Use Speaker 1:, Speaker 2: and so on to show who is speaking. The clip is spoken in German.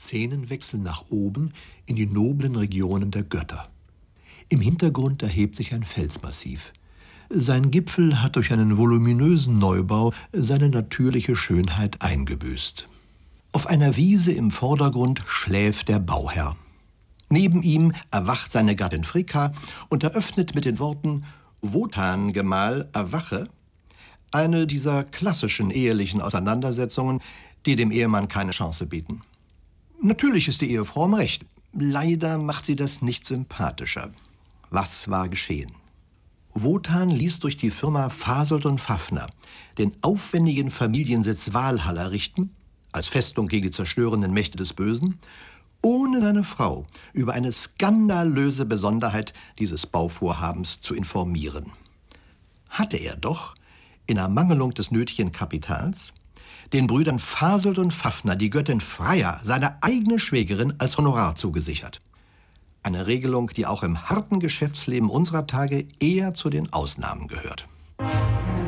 Speaker 1: Szenenwechsel nach oben in die noblen Regionen der Götter. Im Hintergrund erhebt sich ein Felsmassiv. Sein Gipfel hat durch einen voluminösen Neubau seine natürliche Schönheit eingebüßt. Auf einer Wiese im Vordergrund schläft der Bauherr. Neben ihm erwacht seine Gattin Fricka und eröffnet mit den Worten »Wotan, Gemahl, erwache« eine dieser klassischen ehelichen Auseinandersetzungen, die dem Ehemann keine Chance bieten. Natürlich ist die Ehefrau im Recht. Leider macht sie das nicht sympathischer. Was war geschehen? Wotan ließ durch die Firma Fasold und Fafner den aufwendigen Familiensitz Walhall errichten, als Festung gegen die zerstörenden Mächte des Bösen, ohne seine Frau über eine skandalöse Besonderheit dieses Bauvorhabens zu informieren. Hatte er doch, in Ermangelung des nötigen Kapitals, den Brüdern Fasold und Fafner die Göttin Freya, seine eigene Schwägerin, als Honorar zugesichert. Eine Regelung, die auch im harten Geschäftsleben unserer Tage eher zu den Ausnahmen gehört.